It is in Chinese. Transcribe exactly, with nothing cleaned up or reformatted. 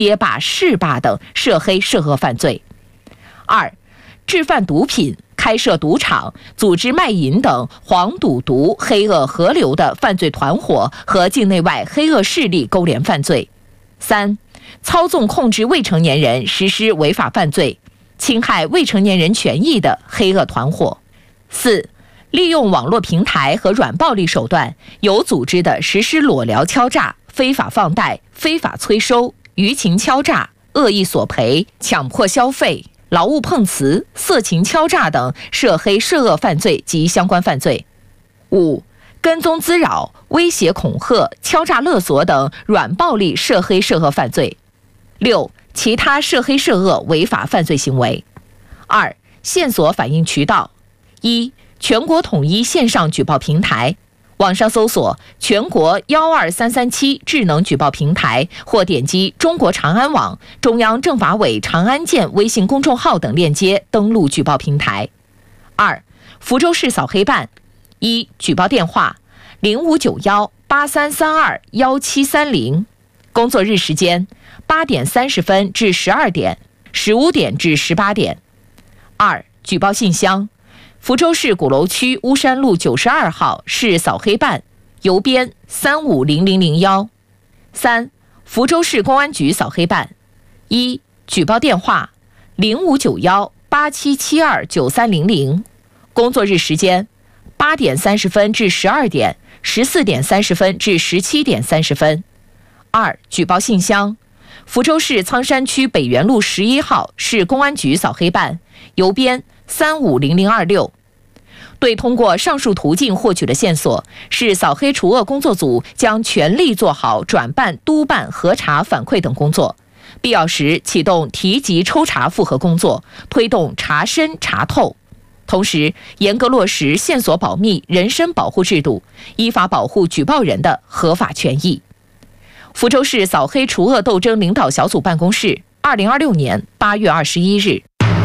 街霸、市霸等涉黑涉恶犯罪。二、制贩毒品、开设赌场、组织卖淫等黄赌毒黑恶合流的犯罪团伙和境内外黑恶势力勾连犯罪。三、操纵控制未成年人实施违法犯罪，侵害未成年人权益的黑恶团伙。四、利用网络平台和软暴力手段，有组织地实施裸聊敲诈、非法放贷、非法催收、舆情敲诈、恶意索赔、强迫消费、劳务碰瓷、色情敲诈等涉黑涉恶犯罪及相关犯罪。五、跟踪滋扰、威胁恐吓、敲诈勒索等软暴力涉黑涉恶犯罪。六、其他涉黑涉恶违法犯罪行为。二、线索反映渠道。一、全国统一线上举报平台，网上搜索全国幺二三三七智能举报平台，或点击中国长安网、中央政法委长安县微信公众号等链接登录举报平台。二、福州市扫黑办。一、举报电话零五九幺八三三二幺七三零，工作日时间八点三十分至十二点，十五点至十八点。二、举报信箱福州市鼓楼区巫山路九十二号市扫黑办，邮编三五零零零幺。三、福州市公安局扫黑办。一、举报电话零五九幺八七七二九三零零，工作日时间八点三十分至十二点，十四点三十分至十七点三十分。二、举报信箱福州市苍山区北园路十一号市公安局扫黑办，邮编三五零零二六。对通过上述途径获取的线索，市扫黑除恶工作组将全力做好转办、督办、核查、反馈等工作，必要时启动提级抽查复核工作，推动查深查透。同时，严格落实线索保密、人身保护制度，依法保护举报人的合法权益。福州市扫黑除恶斗争领导小组办公室，二零二六年八月二十一日。